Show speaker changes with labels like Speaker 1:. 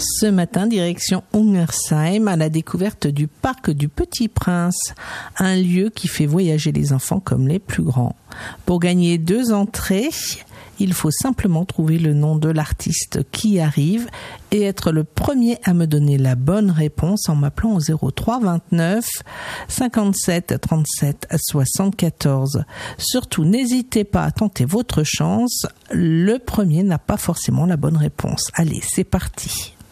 Speaker 1: Ce matin, direction Ungersheim à la découverte du parc du Petit Prince, un lieu qui fait voyager les enfants comme les plus grands. Pour gagner 2 entrées, il faut simplement trouver le nom de l'artiste qui arrive et être le premier à me donner la bonne réponse en m'appelant au 03 29 57 37 74. Surtout, n'hésitez pas à tenter votre chance. Le premier n'a pas forcément la bonne réponse. Allez, c'est parti.